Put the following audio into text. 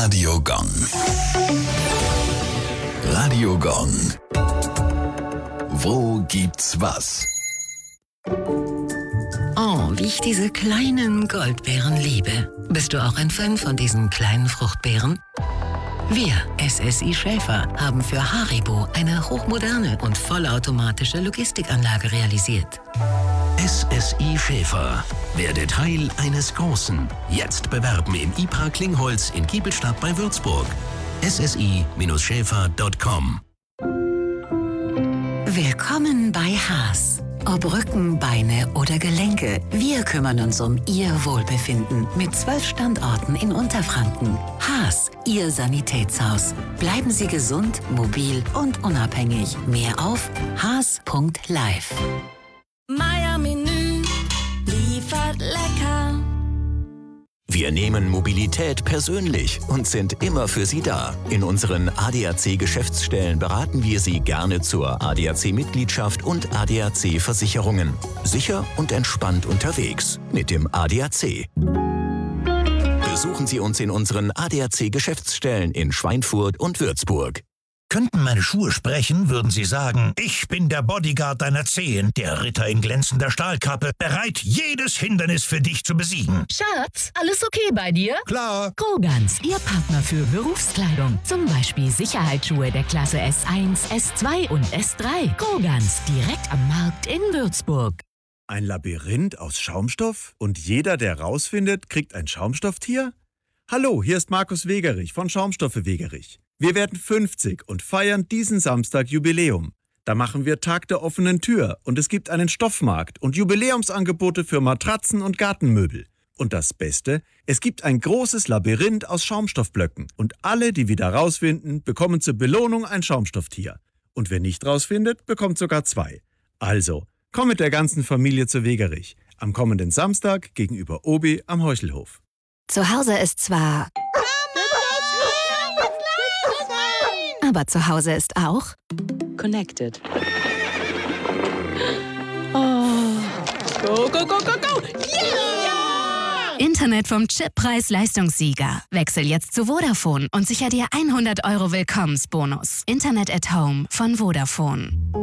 Radio Gong. Radio Gong. Wo gibt's was? Oh, wie ich diese kleinen Goldbeeren liebe. Bist du auch ein Fan von diesen kleinen Fruchtbeeren? Wir, SSI Schäfer, haben für Haribo eine hochmoderne und vollautomatische Logistikanlage realisiert. SSI Schäfer. Werde Teil eines Großen. Jetzt bewerben im IPA Klingholz in Giebelstadt bei Würzburg. ssi-schäfer.com. Willkommen bei Haas. Ob Rücken, Beine oder Gelenke, wir kümmern uns um Ihr Wohlbefinden mit 12 Standorten in Unterfranken. Haas, Ihr Sanitätshaus. Bleiben Sie gesund, mobil und unabhängig. Mehr auf haas.live. Meier Menü liefert lecker. Wir nehmen Mobilität persönlich und sind immer für Sie da. In unseren ADAC-Geschäftsstellen beraten wir Sie gerne zur ADAC-Mitgliedschaft und ADAC-Versicherungen. Sicher und entspannt unterwegs mit dem ADAC. Besuchen Sie uns in unseren ADAC-Geschäftsstellen in Schweinfurt und Würzburg. Könnten meine Schuhe sprechen, würden sie sagen, ich bin der Bodyguard deiner Zehen, der Ritter in glänzender Stahlkappe, bereit, jedes Hindernis für dich zu besiegen. Schatz, alles okay bei dir? Klar. Grogans, Ihr Partner für Berufskleidung. Zum Beispiel Sicherheitsschuhe der Klasse S1, S2 und S3. Grogans, direkt am Markt in Würzburg. Ein Labyrinth aus Schaumstoff? Und jeder, der rausfindet, kriegt ein Schaumstofftier? Hallo, hier ist Markus Wegerich von Schaumstoffe Wegerich. Wir werden 50 und feiern diesen Samstag Jubiläum. Da machen wir Tag der offenen Tür und es gibt einen Stoffmarkt und Jubiläumsangebote für Matratzen und Gartenmöbel. Und das Beste, es gibt ein großes Labyrinth aus Schaumstoffblöcken und alle, die wieder rausfinden, bekommen zur Belohnung ein Schaumstofftier. Und wer nicht rausfindet, bekommt sogar 2. Also, komm mit der ganzen Familie zu Wegerich. Am kommenden Samstag gegenüber Obi am Heuchelhof. Zu Hause ist zwar... Aber zu Hause ist auch... Connected. Oh. Go, go, go, go, go! Yeah! Internet vom Chippreis-Leistungssieger. Wechsel jetzt zu Vodafone und sicher dir 100 € Willkommensbonus. Internet at Home von Vodafone.